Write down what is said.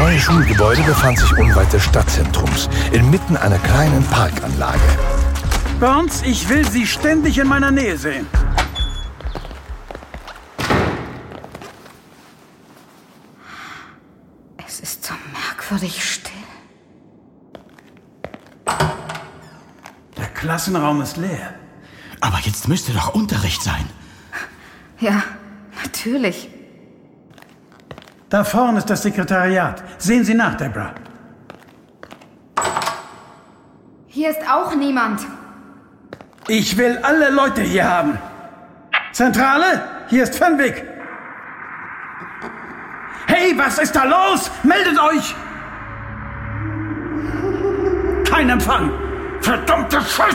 neue Schulgebäude befand sich unweit des Stadtzentrums, inmitten einer kleinen Parkanlage. Burns, ich will Sie ständig in meiner Nähe sehen. Es ist so merkwürdig still. Der Klassenraum ist leer. Aber jetzt müsste doch Unterricht sein. Ja, natürlich. Da vorne ist das Sekretariat. Sehen Sie nach, Deborah. Hier ist auch niemand. Ich will alle Leute hier haben. Zentrale, hier ist Fenwick. Hey, was ist da los? Meldet euch! Kein Empfang! Verdammte Scheiße!